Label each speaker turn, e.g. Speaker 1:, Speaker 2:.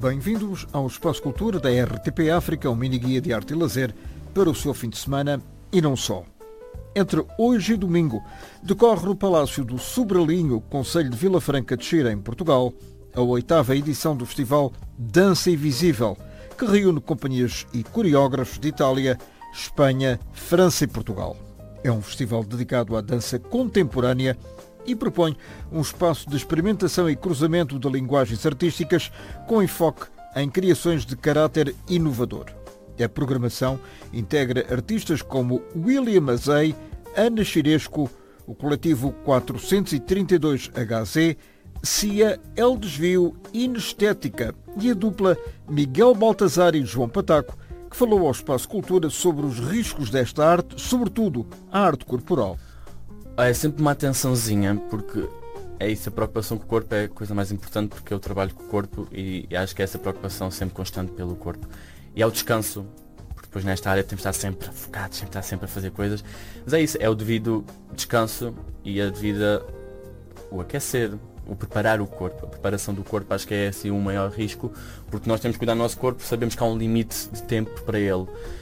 Speaker 1: Bem-vindos ao Espaço Cultura da RTP África, um mini-guia de arte e lazer para o seu fim de semana e não só. Entre hoje e domingo, decorre no Palácio do Sobralinho, Concelho de Vila Franca de Xira, em Portugal, a 8ª edição do festival Dança Invisível, que reúne companhias e coreógrafos de Itália, Espanha, França e Portugal. É um festival dedicado à dança contemporânea e propõe um espaço de experimentação e cruzamento de linguagens artísticas com enfoque em criações de caráter inovador. A programação integra artistas como William Azei, Ana Chiresco, o coletivo 432HZ, Cia, El Desvio, Inestética e a dupla Miguel Baltazar e João Pataco, que falou ao Espaço Cultura sobre os riscos desta arte, sobretudo a arte corporal.
Speaker 2: É sempre uma atençãozinha, porque é isso, a preocupação com o corpo é a coisa mais importante, porque eu trabalho com o corpo e acho que é essa preocupação sempre constante pelo corpo. E é o descanso, porque depois nesta área temos de estar sempre focados, sempre estar sempre a fazer coisas. Mas é isso, é o devido descanso e a devida, o aquecer, o preparar o corpo. A preparação do corpo acho que é assim o maior risco, porque nós temos que cuidar do nosso corpo, sabemos que há um limite de tempo para ele.